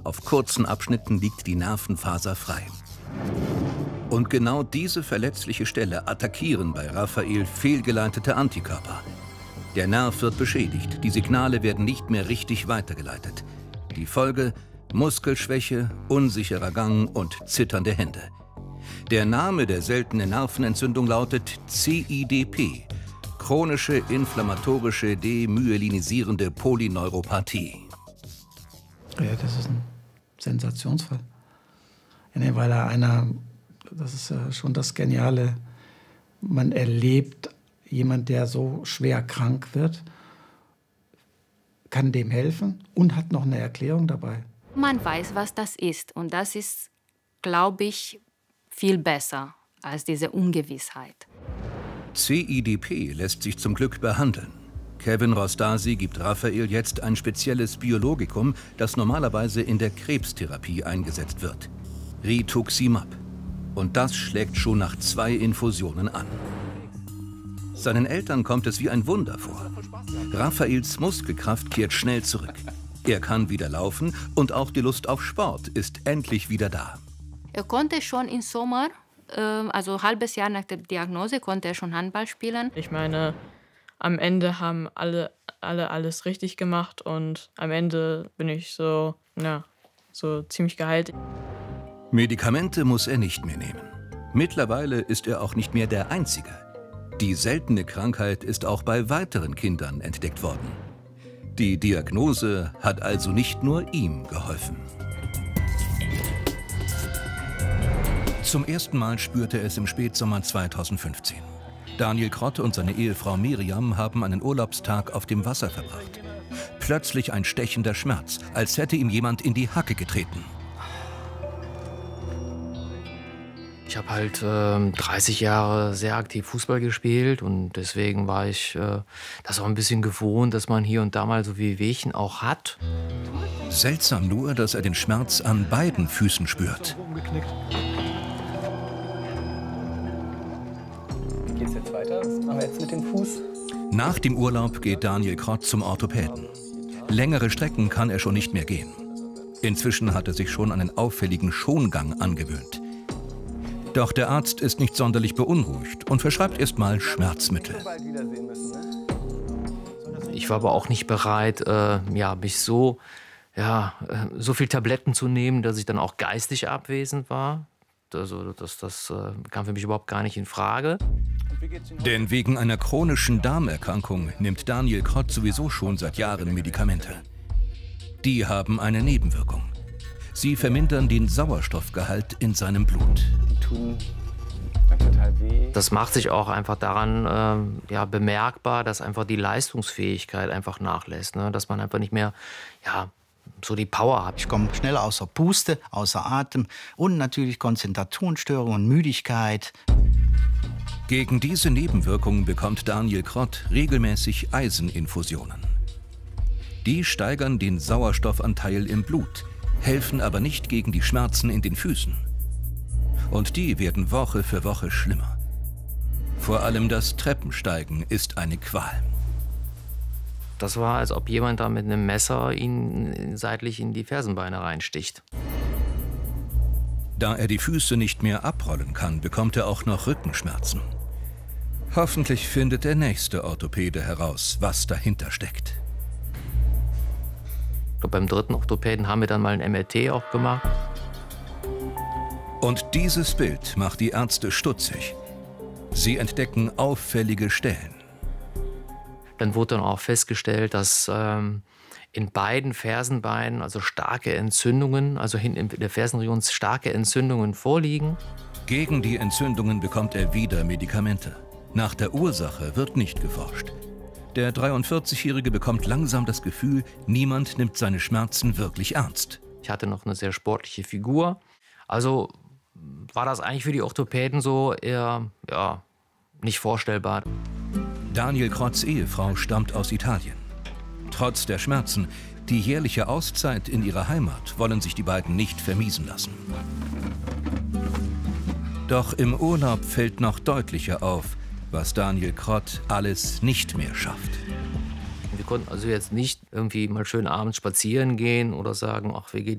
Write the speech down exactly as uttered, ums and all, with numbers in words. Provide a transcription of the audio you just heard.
Auf kurzen Abschnitten liegt die Nervenfaser frei. Und genau diese verletzliche Stelle attackieren bei Raphael fehlgeleitete Antikörper. Der Nerv wird beschädigt, die Signale werden nicht mehr richtig weitergeleitet. Die Folge: Muskelschwäche, unsicherer Gang und zitternde Hände. Der Name der seltenen Nervenentzündung lautet C I D P, chronische inflammatorische demyelinisierende Polyneuropathie. Ja, das ist ein Sensationsfall. Ja, nee, weil er einer, das ist ja schon das Geniale, man erlebt, jemand, der so schwer krank wird, kann dem helfen und hat noch eine Erklärung dabei. Man weiß, was das ist, und das ist, glaube ich, viel besser als diese Ungewissheit. C I D P lässt sich zum Glück behandeln. Kevin Rostasi gibt Raphael jetzt ein spezielles Biologikum, das normalerweise in der Krebstherapie eingesetzt wird: Rituximab. Und das schlägt schon nach zwei Infusionen an. Seinen Eltern kommt es wie ein Wunder vor. Raphaels Muskelkraft kehrt schnell zurück. Er kann wieder laufen und auch die Lust auf Sport ist endlich wieder da. Er konnte schon im Sommer, äh, also ein halbes Jahr nach der Diagnose, konnte er schon Handball spielen. Ich meine, am Ende haben alle, alle alles richtig gemacht und am Ende bin ich so, ja, so ziemlich geheilt. Medikamente muss er nicht mehr nehmen. Mittlerweile ist er auch nicht mehr der Einzige. Die seltene Krankheit ist auch bei weiteren Kindern entdeckt worden. Die Diagnose hat also nicht nur ihm geholfen. Zum ersten Mal spürte er es im Spätsommer zweitausendfünfzehn. Daniel Krott und seine Ehefrau Miriam haben einen Urlaubstag auf dem Wasser verbracht. Plötzlich ein stechender Schmerz, als hätte ihm jemand in die Hacke getreten. Ich habe halt äh, dreißig Jahre sehr aktiv Fußball gespielt und deswegen war ich äh, das auch ein bisschen gewohnt, dass man hier und da mal so wie Wehchen auch hat. Seltsam nur, dass er den Schmerz an beiden Füßen spürt. Wie geht's jetzt weiter? Was machen wir jetzt mit dem Fuß? Nach dem Urlaub geht Daniel Krott zum Orthopäden. Längere Strecken kann er schon nicht mehr gehen. Inzwischen hat er sich schon einen auffälligen Schongang angewöhnt. Doch der Arzt ist nicht sonderlich beunruhigt und verschreibt erstmal Schmerzmittel. Ich war aber auch nicht bereit, äh, ja, mich so, ja, so viel Tabletten zu nehmen, dass ich dann auch geistig abwesend war. Also das, das äh, kam für mich überhaupt gar nicht in Frage. Denn wegen einer chronischen Darmerkrankung nimmt Daniel Krott sowieso schon seit Jahren Medikamente. Die haben eine Nebenwirkung. Sie vermindern den Sauerstoffgehalt in seinem Blut. Die tun dann total weh. Das macht sich auch einfach daran äh, ja, bemerkbar, dass einfach die Leistungsfähigkeit einfach nachlässt. Ne? Dass man einfach nicht mehr ja, so die Power hat. Ich komme schnell außer Puste, außer Atem und natürlich Konzentrationsstörungen, Müdigkeit. Gegen diese Nebenwirkungen bekommt Daniel Krott regelmäßig Eiseninfusionen. Die steigern den Sauerstoffanteil im Blut, helfen aber nicht gegen die Schmerzen in den Füßen. Und die werden Woche für Woche schlimmer. Vor allem das Treppensteigen ist eine Qual. Das war, als ob jemand da mit einem Messer ihn seitlich in die Fersenbeine reinsticht. Da er die Füße nicht mehr abrollen kann, bekommt er auch noch Rückenschmerzen. Hoffentlich findet der nächste Orthopäde heraus, was dahinter steckt. Beim dritten Orthopäden haben wir dann mal ein M R T auch gemacht. Und dieses Bild macht die Ärzte stutzig. Sie entdecken auffällige Stellen. Dann wurde dann auch festgestellt, dass ähm, in beiden Fersenbeinen also starke Entzündungen, also hinten in der Fersenregion starke Entzündungen vorliegen. Gegen die Entzündungen bekommt er wieder Medikamente. Nach der Ursache wird nicht geforscht. Der dreiundvierzigjährige bekommt langsam das Gefühl, niemand nimmt seine Schmerzen wirklich ernst. Ich hatte noch eine sehr sportliche Figur. Also war das eigentlich für die Orthopäden so eher ja, nicht vorstellbar. Daniel Krotts Ehefrau stammt aus Italien. Trotz der Schmerzen, die jährliche Auszeit in ihrer Heimat wollen sich die beiden nicht vermiesen lassen. Doch im Urlaub fällt noch deutlicher auf, was Daniel Krott alles nicht mehr schafft. Wir konnten also jetzt nicht irgendwie mal schön abends spazieren gehen oder sagen, ach, wir gehen